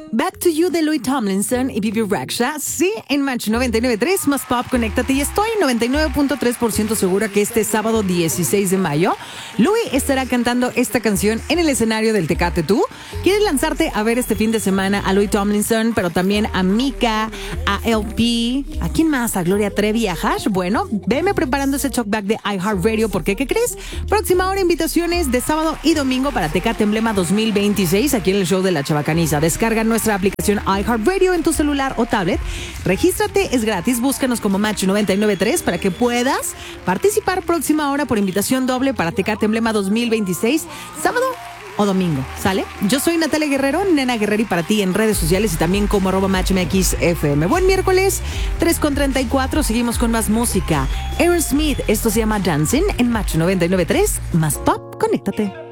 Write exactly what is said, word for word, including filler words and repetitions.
Back to You de Louis Tomlinson y Bibi Rexha. Sí, en Match noventa y nueve punto tres más Pop, conéctate. Y estoy noventa y nueve punto tres por ciento segura que este sábado dieciséis de mayo, Louis estará cantando esta canción en el escenario del Tecate Tú. ¿Quieres lanzarte a ver este fin de semana a Louis Tomlinson, pero también a Mika, a L P, a quién más, a Gloria Trevi, a Hash? Bueno, veme preparando ese talkback de iHeartRadio, porque ¿qué crees? Próxima hora, invitaciones de sábado y domingo para Tecate Emblema dos mil veintiséis aquí en el show de La Chabacaniza. Descarga nuestra aplicación iHeartRadio en tu celular o tablet. Regístrate, es gratis. Búscanos como Match noventa y nueve punto tres para que puedas participar próxima hora por invitación doble para Tecate Emblema dos mil veintiséis, sábado o domingo, ¿sale? Yo soy Natalia Guerrero, Nena Guerreri para ti en redes sociales y también como arroba MatchMXFM. Buen miércoles, tres con treinta y cuatro, seguimos con más música. Aaron Smith, esto se llama Dancing en Match noventa y nueve punto tres, más Pop, conéctate.